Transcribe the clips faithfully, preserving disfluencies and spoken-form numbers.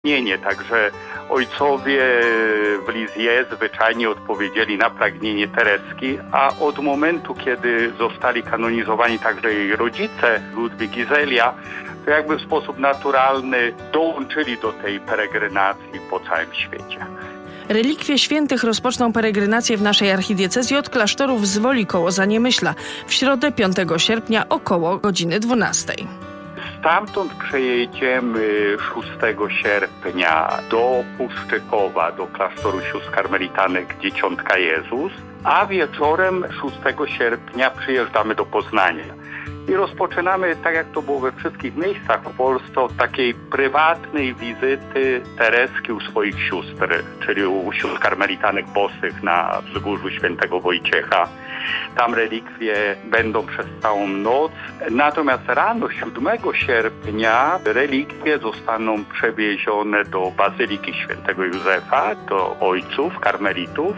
Nie, nie, także ojcowie w Lisieux zwyczajnie odpowiedzieli na pragnienie Tereski, a od momentu, kiedy zostali kanonizowani także jej rodzice, Ludwik i Zelia, to jakby w sposób naturalny dołączyli do tej peregrinacji po całym świecie. Relikwie świętych rozpoczną peregrinację w naszej archidiecezji od klasztorów z Woli koło Zaniemyśla w środę piątego sierpnia około godziny dwunastej. Stamtąd przejedziemy szóstego sierpnia do Puszczykowa, do klasztoru sióstr karmelitanek Dzieciątka Jezus, a wieczorem szóstego sierpnia przyjeżdżamy do Poznania. I rozpoczynamy, tak jak to było we wszystkich miejscach w Polsce, od takiej prywatnej wizyty Tereski u swoich sióstr, czyli u sióstr karmelitanek bosych na wzgórzu Świętego Wojciecha. Tam relikwie będą przez całą noc. Natomiast rano siódmego sierpnia relikwie zostaną przewiezione do Bazyliki Świętego Józefa, do ojców karmelitów,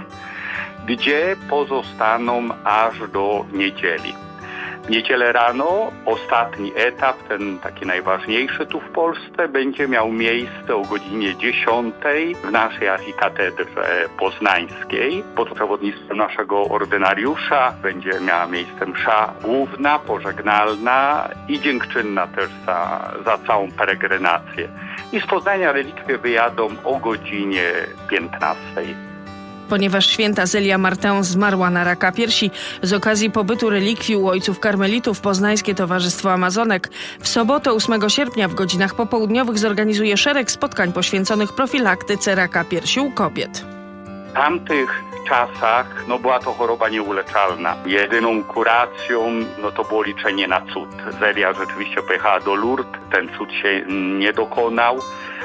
gdzie pozostaną aż do niedzieli. W niedzielę rano ostatni etap, ten taki najważniejszy tu w Polsce, będzie miał miejsce o godzinie dziesiątej w naszej archikatedrze poznańskiej. Pod przewodnictwem naszego ordynariusza będzie miała miejsce msza główna, pożegnalna i dziękczynna też za, za całą peregrinację. I z Poznania relikwie wyjadą o godzinie piętnastej. Ponieważ święta Zelia Martę zmarła na raka piersi, z okazji pobytu relikwii u ojców karmelitów Poznańskie Towarzystwo Amazonek w sobotę ósmego sierpnia w godzinach popołudniowych zorganizuje szereg spotkań poświęconych profilaktyce raka piersi u kobiet. W tamtych czasach no, była to choroba nieuleczalna. Jedyną kuracją no, to było liczenie na cud. Zelia rzeczywiście pojechała do Lourdes, ten cud się nie dokonał.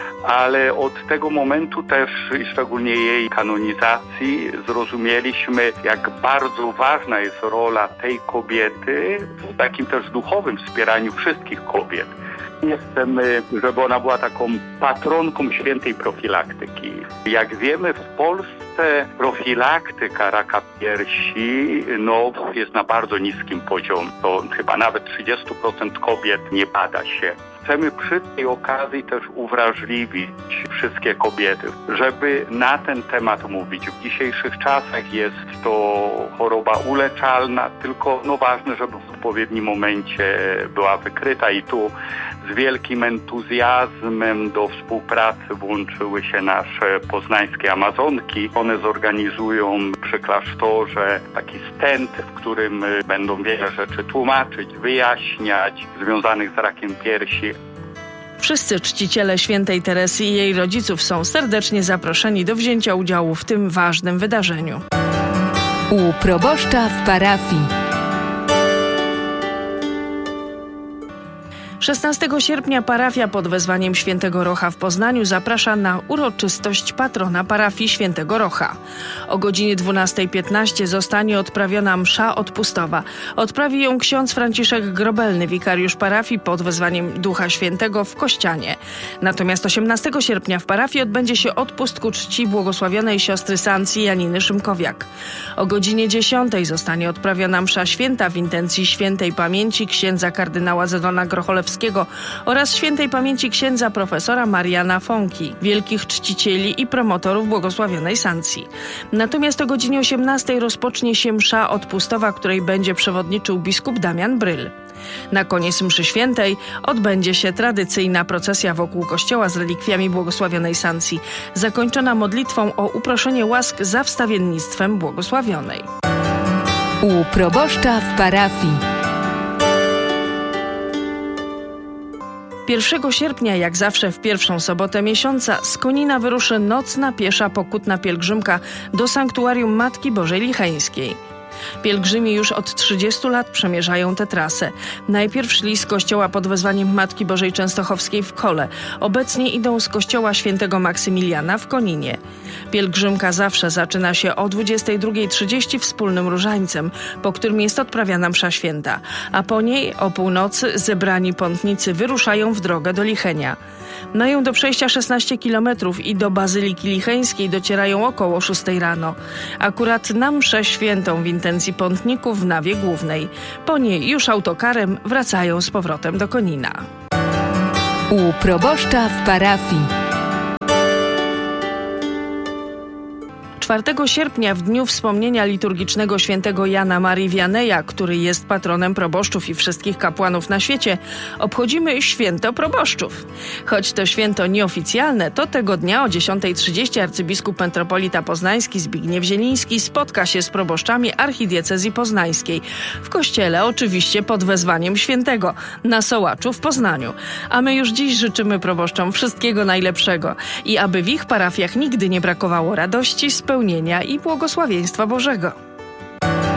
Ale od tego momentu też, i szczególnie jej kanonizacji, zrozumieliśmy, jak bardzo ważna jest rola tej kobiety w takim też duchowym wspieraniu wszystkich kobiet. Chcemy, żeby ona była taką patronką świętej profilaktyki. Jak wiemy, w Polsce profilaktyka raka piersi no, jest na bardzo niskim poziomie. To chyba nawet trzydzieści procent kobiet nie bada się. Chcemy przy tej okazji też uwrażliwić wszystkie kobiety, żeby na ten temat mówić. W dzisiejszych czasach jest to choroba uleczalna, tylko no ważne, żeby w odpowiednim momencie była wykryta i tu z wielkim entuzjazmem do współpracy włączyły się nasze poznańskie Amazonki. One zorganizują przy klasztorze taki stent, w którym będą wiele rzeczy tłumaczyć, wyjaśniać związanych z rakiem piersi. Wszyscy czciciele świętej Teresy i jej rodziców są serdecznie zaproszeni do wzięcia udziału w tym ważnym wydarzeniu. U proboszcza w parafii. szesnastego sierpnia parafia pod wezwaniem Świętego Rocha w Poznaniu zaprasza na uroczystość patrona parafii Świętego Rocha. O godzinie dwunastej piętnaście zostanie odprawiona msza odpustowa. Odprawi ją ksiądz Franciszek Grobelny, wikariusz parafii pod wezwaniem Ducha Świętego w Kościanie. Natomiast osiemnastego sierpnia w parafii odbędzie się odpust ku czci błogosławionej siostry Sancji Janiny Szymkowiak. O godzinie dziesiątej zostanie odprawiona msza święta w intencji świętej pamięci księdza kardynała Zenona Grocholewskiego oraz świętej pamięci księdza profesora Mariana Fonki, wielkich czcicieli i promotorów błogosławionej Sancji. Natomiast o godzinie osiemnastej rozpocznie się msza odpustowa, której będzie przewodniczył biskup Damian Bryl. Na koniec mszy świętej odbędzie się tradycyjna procesja wokół kościoła z relikwiami błogosławionej Sancji, zakończona modlitwą o uproszenie łask za wstawiennictwem błogosławionej. U proboszcza w parafii. pierwszego sierpnia, jak zawsze w pierwszą sobotę miesiąca, z Konina wyruszy nocna piesza pokutna pielgrzymka do sanktuarium Matki Bożej Licheńskiej. Pielgrzymi już od trzydziestu lat przemierzają tę trasę. Najpierw szli z kościoła pod wezwaniem Matki Bożej Częstochowskiej w Kole. Obecnie idą z kościoła świętego Maksymiliana w Koninie. Pielgrzymka zawsze zaczyna się o dwudziestej drugiej trzydzieści wspólnym różańcem, po którym jest odprawiana msza święta, a po niej o północy zebrani pątnicy wyruszają w drogę do Lichenia. Mają do przejścia szesnaście kilometrów i do Bazyliki Licheńskiej docierają około szóstej rano. Akurat na mszę świętą w intencji pątników w nawie głównej. Po niej już autokarem wracają z powrotem do Konina. U proboszcza w parafii. czwartego sierpnia, w dniu wspomnienia liturgicznego świętego Jana Marii Wianeja, który jest patronem proboszczów i wszystkich kapłanów na świecie, obchodzimy święto proboszczów. Choć to święto nieoficjalne, to tego dnia o dziesiątej trzydzieści arcybiskup metropolita poznański Zbigniew Zieliński spotka się z proboszczami archidiecezji poznańskiej. W kościele oczywiście pod wezwaniem świętego na Sołaczu w Poznaniu. A my już dziś życzymy proboszczom wszystkiego najlepszego i aby w ich parafiach nigdy nie brakowało radości, spełnienia i błogosławieństwa Bożego.